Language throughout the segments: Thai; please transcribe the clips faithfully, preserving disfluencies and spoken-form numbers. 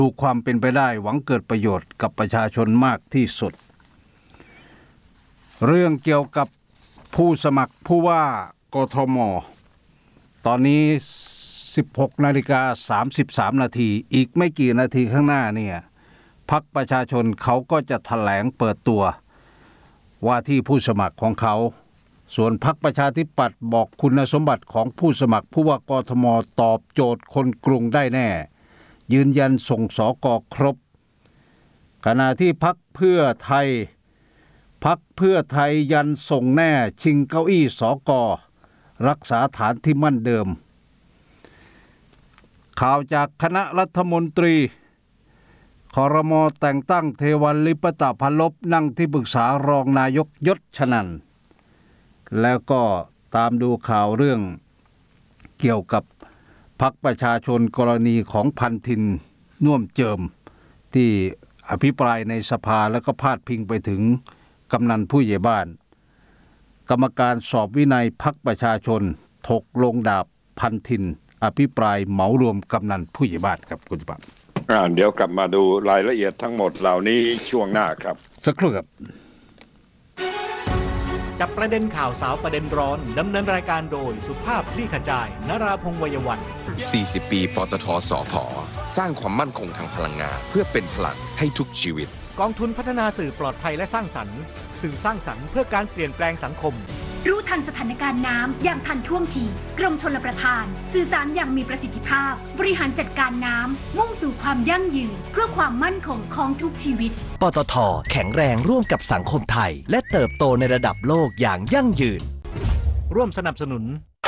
ดูความเป็นไปได้หวังเกิดประโยชน์กับประชาชนมากที่สุดเรื่องเกี่ยวกับผู้สมัครผู้ว่ากทม.ตอนนี้ สิบหกนาฬิกาสามสิบสามนาทีอีกไม่กี่นาทีข้างหน้าเนี่ยพรรคประชาชนเขาก็จะแถลงเปิดตัวว่าที่ผู้สมัครของเขาส่วนพรรคประชาธิปัตย์บอกคุณสมบัติของผู้สมัครผู้ว่ากทม.ตอบโจทย์คนกรุงได้แน่ยืนยันส่งสก.ครบขณะที่พรรคเพื่อไทยพรรคเพื่อไทยยันส่งแน่ชิงเก้าอี้สก.รักษาฐานที่มั่นเดิมข่าวจากคณะรัฐมนตรีครม.แต่งตั้งเทวันลิปตพันลบนั่งที่ปรึกษารองนายกยศชนันท์แล้วก็ตามดูข่าวเรื่องเกี่ยวกับพรรคประชาชนกรณีของพันธินน่วมเจิมที่อภิปรายในสภาแล้วก็พาดพิงไปถึงกำนันผู้ใหญ่บ้านกรรมการสอบวินัยพรรคประชาชนถกลงดาบพันธินอภิปรายเหมารวมกำนันผู้ใหญ่บ้านครับคุณปั๊บเดี๋ยวกลับมาดูรายละเอียดทั้งหมดเหล่านี้ช่วงหน้าครับสักครู่ครับจับประเด็นข่าวสาวประเด็นร้อนดำเนินรายการโดยสุภาพคลี่ขจายนราพงษ์วัยวันสี่สิบปีปตท.สผ.สร้างความมั่นคงทางพลังงานเพื่อเป็นพลังให้ทุกชีวิตกองทุนพัฒนาสื่อปลอดภัยและสร้างสรรค์สื่อสร้างสรรค์เพื่อการเปลี่ยนแปลงสังคมรู้ทันสถานการณ์น้ำอย่างทันท่วงทีกรมชลประทานสื่อสารอย่างมีประสิทธิภาพบริหารจัดการน้ำมุ่งสู่ความยั่งยืนเพื่อความมั่นคงของทุกชีวิตปตท.แข็งแรงร่วมกับสังคมไทยและเติบโตในระดับโลกอย่างยั่งยืนร่วมสนับสนุน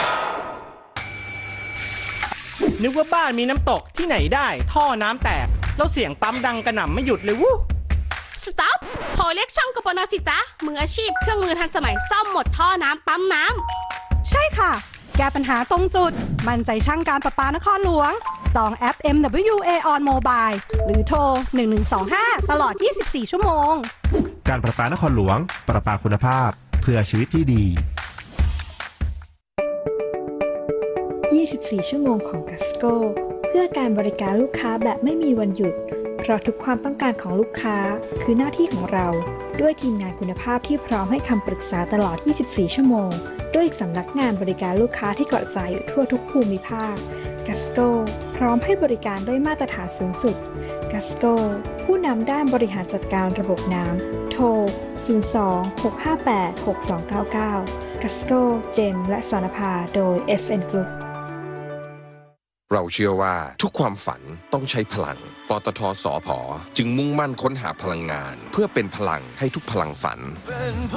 นึกว่าบ้านมีน้ำตกที่ไหนได้ท่อน้ำแตกแล้วเสียงปั๊มดังกระหน่ำไม่หยุดเลยวู้สต็อปโทรเรียกช่างกปน.สิจ๊ะมืออาชีพเครื่องมือทันสมัยซ่อมหมดท่อน้ำปั๊มน้ำใช่ค่ะแก้ปัญหาตรงจุดมั่นใจช่างการประปานครหลวงจองแอป เอ็ม ดับเบิลยู เอ on mobile หรือโทรหนึ่งหนึ่งสองห้าตลอดยี่สิบสี่ชั่วโมงการประปานครหลวงประปาคุณภาพเพื่อชีวิตที่ดียี่สิบสี่ชั่วโมงของกัสโกเพื่อการบริการลูกค้าแบบไม่มีวันหยุดเพราะทุกความต้องการของลูกค้าคือหน้าที่ของเราด้วยทีมงานคุณภาพที่พร้อมให้คำปรึกษาตลอดยี่สิบสี่ชั่วโมงด้วยสำนักงานบริการลูกค้าที่กระจายอยู่ทั่วทุกภูมิภาคกัสโกพร้อมให้บริการด้วยมาตรฐานสูงสุดกัสโกผู้นำด้านบริหารจัดการระบบน้ำโทรศูนย์ สอง หก ห้า แปด หก สอง เก้า เก้ากัสโกเจมและสรณภาโดย เอส เอ็น Group เราเชื่อว่าทุกความฝันต้องใช้พลังปตท.สผ.จึงมุ่งมั่นค้นหาพลังงานเพื่อเป็นพลังให้ทุกพลังฝัน